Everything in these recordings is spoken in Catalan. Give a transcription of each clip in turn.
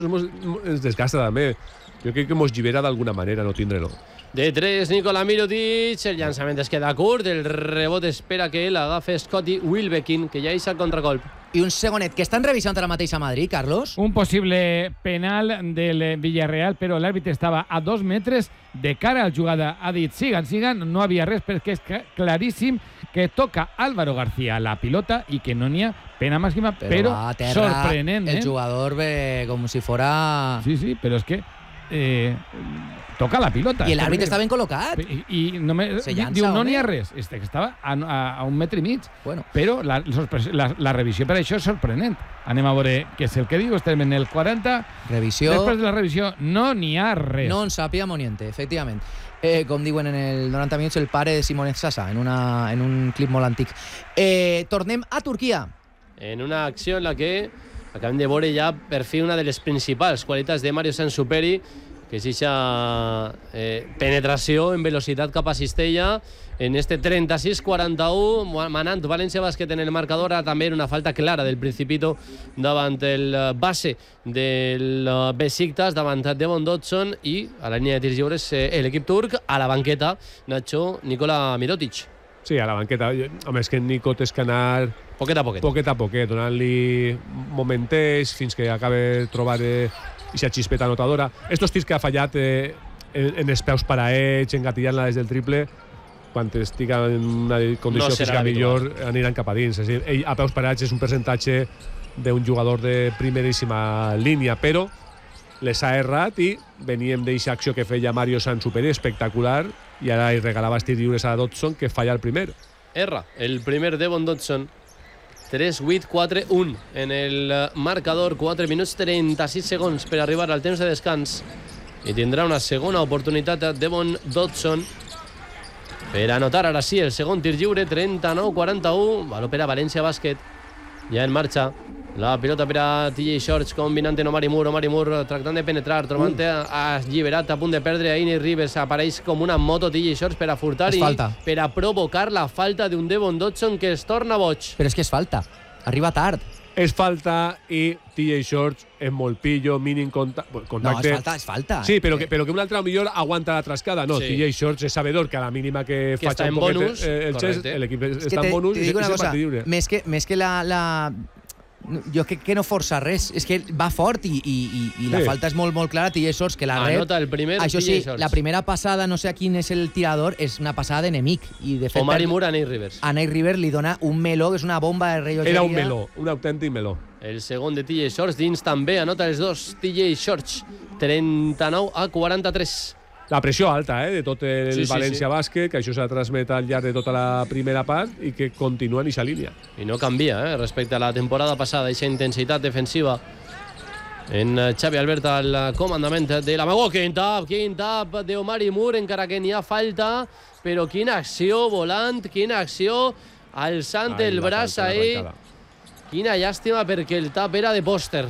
ens desgasta també. Jo crec que ens llibera d'alguna manera no tindre-lo. De 3, Nikola Mirotic, el llançament es queda curt, el rebot espera que l'agafi Scotty Wilbekin, que ja és al contracolp. I un segonet, que estan revisant ara mateix a Madrid, Carlos? Un possible penal del Villarreal, però l'àrbitre estava a 2 metres de cara a la jugada. Ha dit, sigan, no havia res, perquè és claríssim que toca Álvaro García la pilota i que no n'hi ha pena màxima, però sorprenent. El jugador ve com si fora... Sí, però és que toca la pilota. I l'àrbitre està ben col·locat. I només diu, no n'hi ha res. Estava a 1 metre i mig. Bueno. Però la revisió per això és sorprenent. Anem a veure què és el que diu. Estem en el 40. Revisió. Després de la revisió no n'hi ha res. No en sàpiga moniente, efectivament. Com diuen en el 90 minuts, el pare de Simone Sasa, en un clip molt antic. Tornem a Turquia. En una acció en la que acabem de veure ja per fi una de les principals qualitats de Mario Sansuperi, que és aquesta penetració en velocitat cap a Cistella en este 36-41, manant València Bàsquet en el marcador. També era una falta clara del Principito davant el base del Besiktas, davant Devon Dodson, i a la línia de tirs lliures l'equip turc, a la banqueta, Nacho, Nikola Mirotic. Sí, a la banqueta. Home, és que Nico té que anar poquet a poquet, donant-li momentets fins que acabe trobar aquesta xispeta anotadora. Estos tirs que ha fallat en els peus paraets, engatillant-la des del triple, quan estic en una condició física millor, aniran cap a dins. És a dir, ell a peus parats és un percentatge d'un jugador de primeríssima línia, però les ha errat i veníem d'aquesta acció que feia Mario Sansuperi, espectacular, i ara hi regalava els tirs lliures a Dodson, que falla el primer. Erra el primer Devon Dodson. 3-8-4-1 en el marcador, 4 minuts 36 segons per arribar al temps de descans, i tindrà una segona oportunitat a Devon Dodson per anotar ara sí el segon tir lliure. 39-41, valor per a València Bàsquet. Ja en marxa la pilota per a TJ Shorts, combinant en Omari Moore tractant de penetrar, trobant alliberat, a punt de perdre a Ine Rivers. Apareix com una moto TJ Shorts per a furtar i per a provocar la falta d'un Devon Dodson que es torna boig. Però és que és falta, arriba tard. És falta i TJ Shorts és molt pillo, mínim contacte. No, és falta. Sí, però que un altre millor aguanta la trascada. No, sí. TJ Shorts és sabedor que a la mínima que faci un poquet bonus, l'equip està en bonus i és el partit lliure. Més que la jo crec que no força res, és que va fort i la falta és molt clara. TJ Shorts, que la rep. Anota el primer. Això sí, la primera passada, no sé a quin és el tirador, és una passada d'enemic. Omari Moore a Nate Rivers. A Nate Rivers li dona un meló, que és una bomba de rellotgeria. Era un meló, un autèntic meló. El segon de TJ Shorts dins també, anota els dos. TJ Shorts, 39-43. La pressió alta de tot el València Bàsquet, que això s'ha transmet al llarg de tota la primera part i que continua en aquesta línia. I no canvia respecte a la temporada passada, aquesta intensitat defensiva en Xavi Albert al comandament de la Megó. Quin tap d'Omari Moore, encara que n'hi ha falta, però quina acció volant, quina acció alçant el braç ahí. Quina llàstima, perquè el tap era de pòster.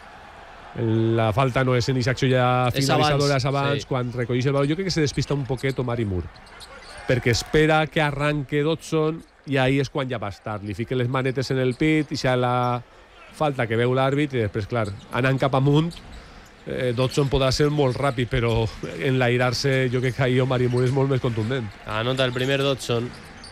La falta no és en aquesta acció ja finalitzadora, és abans, sí. Quan recolleix el baló. Jo crec que se despista un poquet Omari Moore, perquè espera que arranque Dodson i ahí és quan ja va estar. Li fica les manetes en el pit i ja la falta que veu l'àrbit i després, clar, anant cap amunt, Dodson podrà ser molt ràpid, però enlairar-se jo crec que ahí Omari Moore és molt més contundent. Anota el primer Dodson,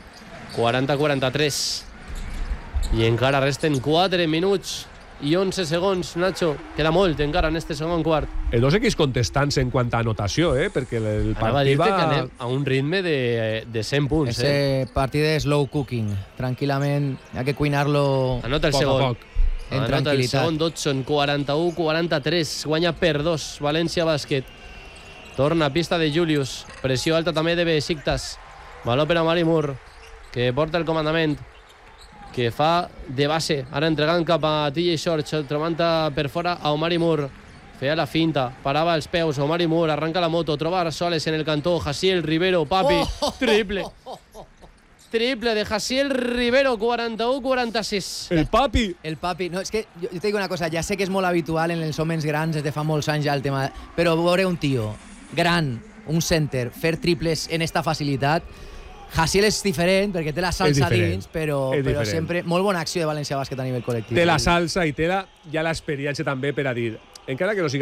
40-43, i encara resten 4 minuts i 11 segons, Nacho. Queda molt encara en este segon quart. Dos equips contestants en quant a anotació, perquè el partit va... que anem a un ritme de 100 punts. Ese partit de slow cooking. Tranquil·lament, hi ha que cuinar-lo anota el poc segon. a poc. En anota el segon Dodson, 41-43. Guanya per 2, València Bàsquet. Torna a pista de Julius. Pressió alta també de Besiktas. Valor per a Omari Moore, que porta el comandament, que fa de base, ara entregant cap a TJ Shorts, trobant per fora a Omari Moore. Feia la finta, parava els peus, Omari Moore arranca la moto, troba soles en el cantó, Jaciel Rivero, papi, triple. Triple de Jaciel Rivero, 41-46. El papi. El papi. No, és que jo te dic una cosa, ja sé que és molt habitual en els homes grans, des de fa molts anys ja el tema, però veure un tio gran, un center, fer triples en esta facilitat. Jaciel és diferent perquè té la salsa dins, però sempre molt bona acció de València Bàsquet a nivell col·lectiu. Té la salsa i té ja l'experiència també per a dir encara que no sigui